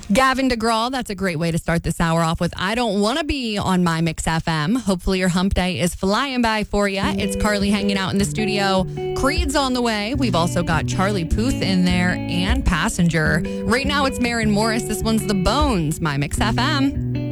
Gavin DeGraw, that's a great way to start this hour off with I Don't Want to Be on My Mix FM. Hopefully your hump day is flying by for you. It's Carly hanging out in the studio. Creed's on the way. We've also got Charlie Puth in there and Passenger. Right now it's Maren Morris. This one's The Bones, My Mix FM.